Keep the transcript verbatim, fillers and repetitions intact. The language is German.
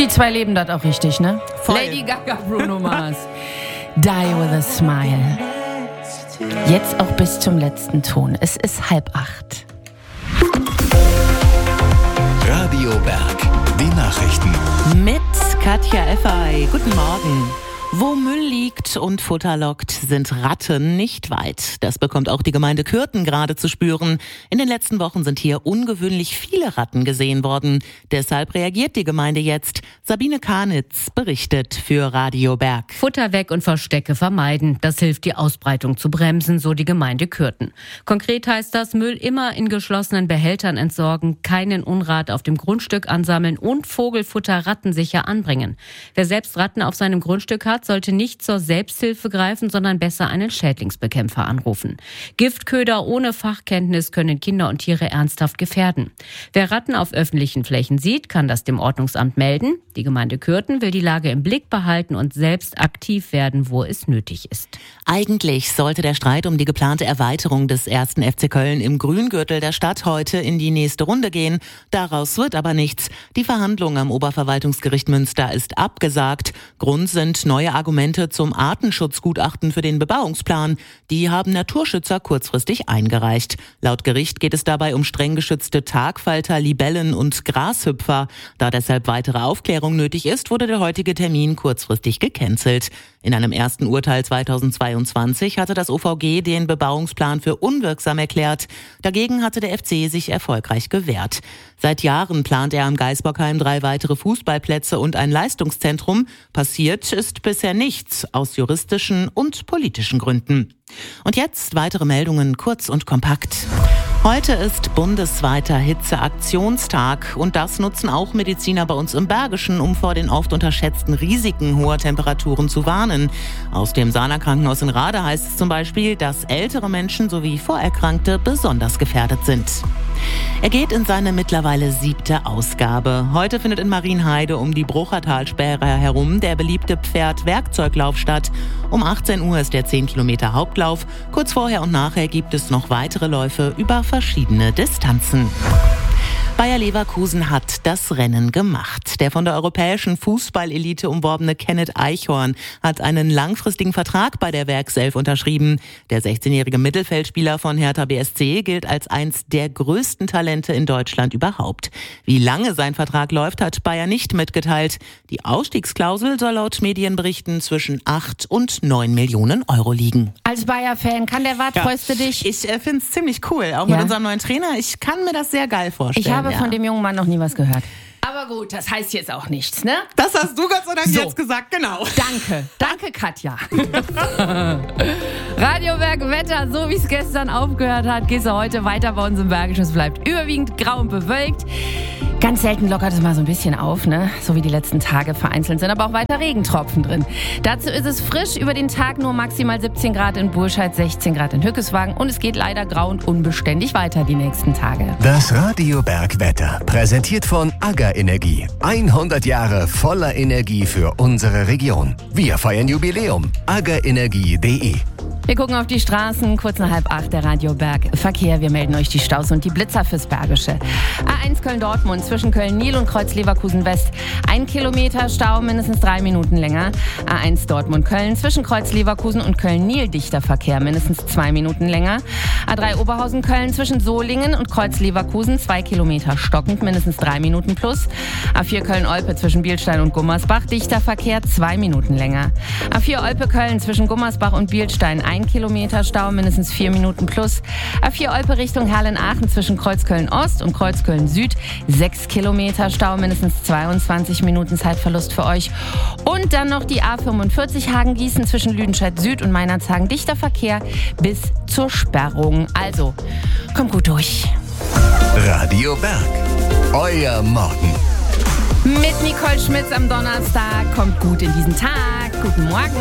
Die zwei leben das auch richtig, ne? Voll. Lady Gaga, Bruno Mars. Die with a smile. Jetzt auch bis zum letzten Ton. Es ist halb acht. Radio Berg, die Nachrichten. Mit Katja Effay. Guten Morgen. Wo Müll liegt und Futter lockt, sind Ratten nicht weit. Das bekommt auch die Gemeinde Kürten gerade zu spüren. In den letzten Wochen sind hier ungewöhnlich viele Ratten gesehen worden. Deshalb reagiert die Gemeinde jetzt. Sabine Karnitz berichtet für Radio Berg. Futter weg und Verstecke vermeiden. Das hilft, die Ausbreitung zu bremsen, so die Gemeinde Kürten. Konkret heißt das, Müll immer in geschlossenen Behältern entsorgen, keinen Unrat auf dem Grundstück ansammeln und Vogelfutter rattensicher anbringen. Wer selbst Ratten auf seinem Grundstück hat, sollte nicht zur Selbsthilfe greifen, sondern besser einen Schädlingsbekämpfer anrufen. Giftköder ohne Fachkenntnis können Kinder und Tiere ernsthaft gefährden. Wer Ratten auf öffentlichen Flächen sieht, kann das dem Ordnungsamt melden. Die Gemeinde Kürten will die Lage im Blick behalten und selbst aktiv werden, wo es nötig ist. Eigentlich sollte der Streit um die geplante Erweiterung des ersten F C Köln im Grüngürtel der Stadt heute in die nächste Runde gehen. Daraus wird aber nichts. Die Verhandlung am Oberverwaltungsgericht Münster ist abgesagt. Grund sind neue Argumente zum Artenschutzgutachten für den Bebauungsplan. Die haben Naturschützer kurzfristig eingereicht. Laut Gericht geht es dabei um streng geschützte Tagfalter, Libellen und Grashüpfer. Da deshalb weitere Aufklärung nötig ist, wurde der heutige Termin kurzfristig gecancelt. In einem ersten Urteil zweitausendzweiundzwanzig hatte das O V G den Bebauungsplan für unwirksam erklärt. Dagegen hatte der F C sich erfolgreich gewehrt. Seit Jahren plant er am Geisbockheim drei weitere Fußballplätze und ein Leistungszentrum. Passiert ist bisher nichts aus juristischen und politischen Gründen. Und jetzt weitere Meldungen kurz und kompakt. Heute ist bundesweiter Hitzeaktionstag und das nutzen auch Mediziner bei uns im Bergischen, um vor den oft unterschätzten Risiken hoher Temperaturen zu warnen. Aus dem Sana Krankenhaus in Rade heißt es zum Beispiel, dass ältere Menschen sowie Vorerkrankte besonders gefährdet sind. Er geht in seine mittlerweile siebte Ausgabe. Heute findet in Marienheide um die Bruchertalsperre herum der beliebte Pferd-Werkzeuglauf statt. Um achtzehn Uhr ist der zehn Kilometer Hauptlauf. Kurz vorher und nachher gibt es noch weitere Läufe über verschiedene Distanzen. Bayer Leverkusen hat das Rennen gemacht. Der von der europäischen Fußballelite umworbene Kenneth Eichhorn hat einen langfristigen Vertrag bei der Werkself unterschrieben. Der sechzehnjährige Mittelfeldspieler von Hertha B S C gilt als eins der größten Talente in Deutschland überhaupt. Wie lange sein Vertrag läuft, hat Bayer nicht mitgeteilt. Die Ausstiegsklausel soll laut Medienberichten zwischen acht und neun Millionen Euro liegen. Als Bayer-Fan, kann der Wart, Ja. freust du dich? Ich äh, finde es ziemlich cool, auch Ja? mit unserem neuen Trainer. Ich kann mir das sehr geil vorstellen. Ich habe ja. von dem jungen Mann noch nie was gehört. Aber gut, das heißt jetzt auch nichts, ne? Das hast du Gott sei Dank So. jetzt gesagt, genau. Danke, danke Katja. Radioberg Wetter, so wie es gestern aufgehört hat, geht es heute weiter bei uns im Bergischen. Es bleibt überwiegend grau und bewölkt. Ganz selten lockert es mal so ein bisschen auf, ne? So wie die letzten Tage. Vereinzelt sind aber auch weiter Regentropfen drin. Dazu ist es frisch, über den Tag nur maximal siebzehn Grad in Burscheid, sechzehn Grad in Hückeswagen und es geht leider grau und unbeständig weiter die nächsten Tage. Das Radio Berg Wetter, präsentiert von AGA Energie. hundert Jahre voller Energie für unsere Region. Wir feiern Jubiläum. aga energie punkt de. Wir gucken auf die Straßen, kurz nach halb acht, der Radio Berg Verkehr. Wir melden euch die Staus und die Blitzer fürs Bergische. A eins Köln-Dortmund zwischen Köln-Nil und Kreuz-Leverkusen-West. Ein Kilometer Stau, mindestens drei Minuten länger. A eins Dortmund-Köln zwischen Kreuz-Leverkusen und Köln-Nil dichter Verkehr, mindestens zwei Minuten länger. A drei Oberhausen-Köln zwischen Solingen und Kreuz-Leverkusen, zwei Kilometer stockend, mindestens drei Minuten plus. A vier Köln-Olpe zwischen Bielstein und Gummersbach, dichter Verkehr, zwei Minuten länger. A vier Olpe-Köln zwischen Gummersbach und Bielstein, ein Kilometer Stau, mindestens vier Minuten plus. A vier Olpe Richtung Herlen-Aachen zwischen Kreuzköln-Ost und Kreuzköln-Süd, sechs Kilometer Stau, mindestens zweiundzwanzig Minuten Zeitverlust für euch. Und dann noch die A fünfundvierzig Hagen-Gießen zwischen Lüdenscheid-Süd und Meinerzhagen, dichter Verkehr bis zur Sperrung. Also, kommt gut durch. Radio Berg, euer Morgen. Mit Nicole Schmitz am Donnerstag. Kommt gut in diesen Tag. Guten Morgen.